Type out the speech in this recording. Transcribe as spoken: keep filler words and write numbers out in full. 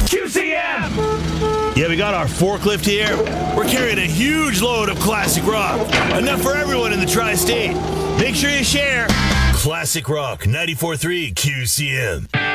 Q C M! Yeah, we got our forklift here. We're carrying a huge load of classic rock. Enough for everyone in the tri-state. Make sure you share. Classic Rock ninety-four point three Q C M.